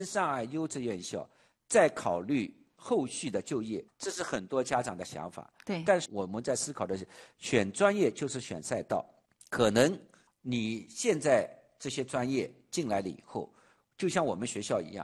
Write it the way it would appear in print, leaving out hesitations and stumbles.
上海优质院校，再考虑后续的就业，这是很多家长的想法。 对。 但是我们在思考的是，选专业就是选赛道，可能你现在这些专业进来了以后，就像我们学校一样，